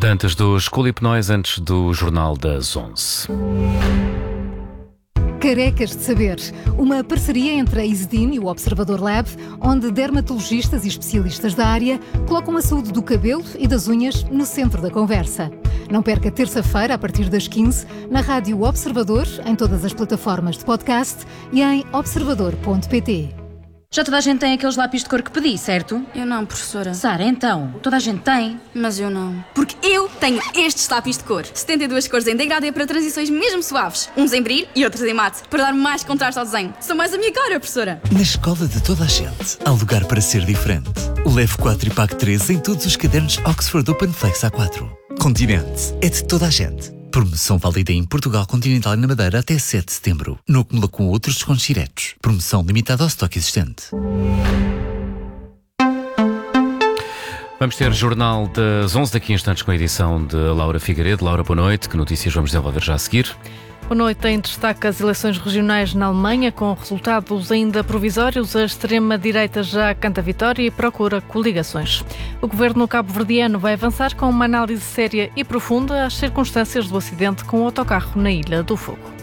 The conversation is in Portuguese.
Cantantes do School Hipnóis antes do Jornal das 11. Carecas de Saber, uma parceria entre a Isedin e o Observador Lab, onde dermatologistas e especialistas da área colocam a saúde do cabelo e das unhas no centro da conversa. Não perca terça-feira, a partir das 15, na Rádio Observador, em todas as plataformas de podcast e em observador.pt. Já toda a gente tem aqueles lápis de cor que pedi, certo? Eu não, professora. Sara, então, toda a gente tem. Mas eu não. Porque eu tenho estes lápis de cor. 72 cores em degradê para transições mesmo suaves. Uns em brilho e outros em mate, para dar mais contraste ao desenho. São mais a minha cara, professora. Na escola de toda a gente, há lugar para ser diferente. Leve 4 e pague 3 em todos os cadernos Oxford Open Flex A4. Continente é de toda a gente. Promoção válida em Portugal Continental e na Madeira até 7 de setembro. Não acumula com outros descontos diretos. Promoção limitada ao estoque existente. Vamos ter Jornal das 11 daqui a instantes com a edição de Laura Figueiredo. Laura, boa noite. Que notícias vamos desenvolver já a seguir? Boa noite. Em destaque as eleições regionais na Alemanha, com resultados ainda provisórios. A extrema-direita já canta vitória e procura coligações. O governo cabo-verdiano vai avançar com uma análise séria e profunda às circunstâncias do acidente com o autocarro na Ilha do Fogo.